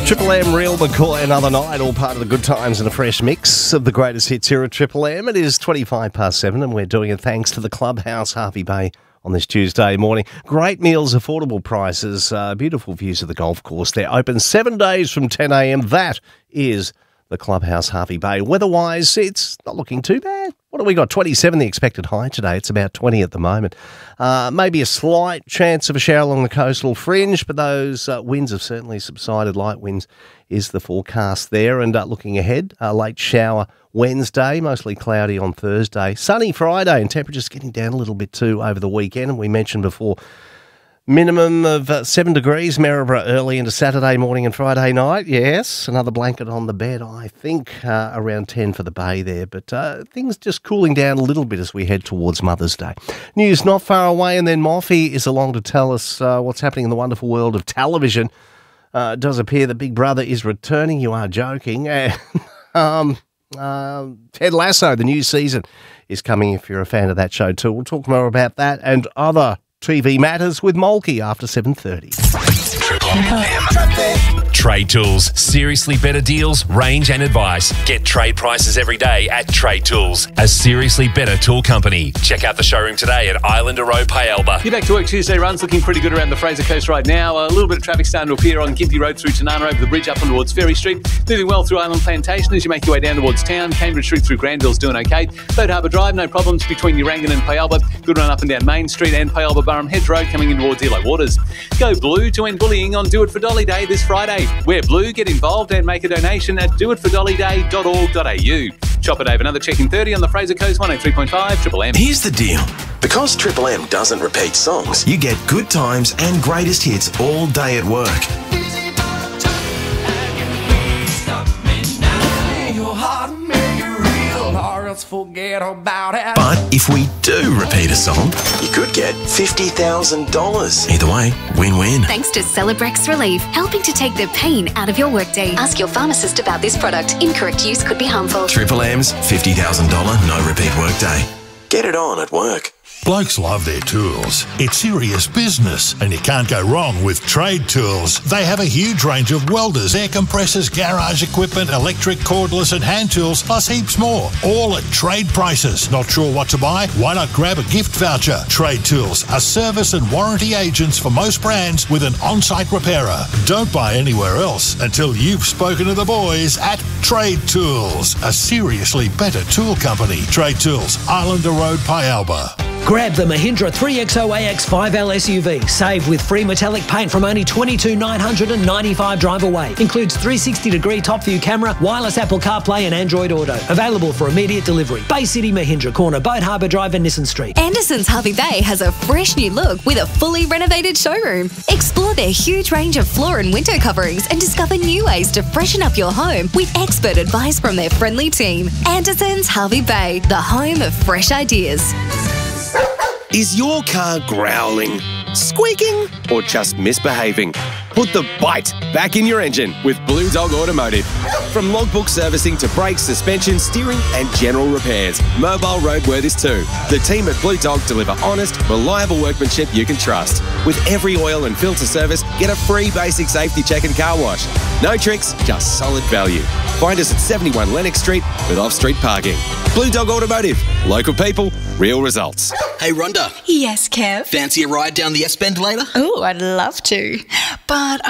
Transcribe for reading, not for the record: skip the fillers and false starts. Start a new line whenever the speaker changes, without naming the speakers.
Triple M, Real McCoy, Another Night, all part of the good times and a fresh mix of the greatest hits here at Triple M. It is 7:25 and we're doing it thanks to the Clubhouse Harvey Bay on this Tuesday morning. Great meals, affordable prices, beautiful views of the golf course. They're open 7 days from 10 a.m. That is the Clubhouse Harvey Bay. Weather-wise, it's not looking too bad. What have we got? 27 the expected high today. It's about 20 at the moment. Maybe a slight chance of a shower along the coastal fringe, but those winds have certainly subsided. Light winds is the forecast there. And looking ahead, a late shower Wednesday, mostly cloudy on Thursday. Sunny Friday, and temperatures getting down a little bit too over the weekend. And we mentioned before, minimum of 7 degrees, Maryborough early into Saturday morning and Friday night. Yes, another blanket on the bed, I think, around 10 for the bay there. But things just cooling down a little bit as we head towards Mother's Day. News not far away, and then Moffy is along to tell us what's happening in the wonderful world of television. It does appear that Big Brother is returning. You are joking. And Ted Lasso, the new season, is coming if you're a fan of that show too. We'll talk more about that and other TV matters with Molky after 7:30.
Triple M. Trade Tools. Seriously better deals, range and advice. Get trade prices every day at Trade Tools, a seriously better tool company. Check out the showroom today at Islander Road, Payalba.
You're back to work. Tuesday runs looking pretty good around the Fraser Coast right now. A little bit of traffic starting to appear on Gympie Road through Tanana over the bridge up on towards Ferry Street. Moving well through Island Plantation as you make your way down towards town. Cambridge Street through Granville's doing okay. Boat Harbour Drive, no problems between Urangan and Payalba. Good run up and down Main Street and Payalba Burham Hedge Road coming in towards Elo Waters. Go blue to end bullying on Do It For Dolly Day this Friday. Wear blue, get involved and make a donation at doitfordollyday.org.au. Chopper Dave, another check in 30 on the Fraser Coast, 103.5 Triple M.
Here's the deal. Because Triple M doesn't repeat songs, you get good times and greatest hits all day at work.
Forget about it.
But if we do repeat a song, you could get $50,000. Either way, win-win.
Thanks to Celebrex Relief, helping to take the pain out of your workday. Ask your pharmacist about this product. Incorrect use could be harmful.
Triple M's $50,000 no repeat workday. Get it on at work.
Blokes love their tools. It's serious business, and you can't go wrong with Trade Tools. They have a huge range of welders, air compressors, garage equipment, electric, cordless and hand tools, plus heaps more, all at trade prices. Not sure what to buy? Why not grab a gift voucher? Trade Tools are service and warranty agents for most brands with an on-site repairer. Don't buy anywhere else until you've spoken to the boys at Trade Tools, a seriously better tool company. Trade Tools, Islander Road, Payalba.
Grab the Mahindra 3XO AX5L SUV. Save with free metallic paint from only $22,995 drive away. Includes 360-degree top view camera, wireless Apple CarPlay and Android Auto. Available for immediate delivery. Bay City Mahindra, corner Boat Harbour Drive and Nissan Street.
Anderson's Harvey Bay has a fresh new look with a fully renovated showroom. Explore their huge range of floor and window coverings and discover new ways to freshen up your home with expert advice from their friendly team. Anderson's Harvey Bay, the home of fresh ideas.
Is your car growling, squeaking, or just misbehaving? Put the bite back in your engine with Blue Dog Automotive. From logbook servicing to brakes, suspension, steering and general repairs, mobile roadworthies too. The team at Blue Dog deliver honest, reliable workmanship you can trust. With every oil and filter service, get a free basic safety check and car wash. No tricks, just solid value. Find us at 71 Lennox Street with off-street parking. Blue Dog Automotive. Local people, real results.
Hey, Rhonda.
Yes, Kev?
Fancy a ride down the S-Bend later?
Oh, I'd love to. But